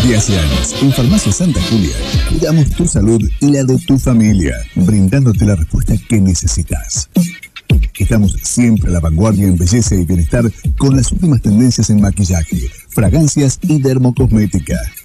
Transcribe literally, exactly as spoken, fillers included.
Desde hace años, en Farmacia Santa Julia, cuidamos tu salud y la de tu familia, brindándote la respuesta que necesitas. Estamos siempre a la vanguardia en belleza y bienestar con las últimas tendencias en maquillaje, fragancias y dermocosmética.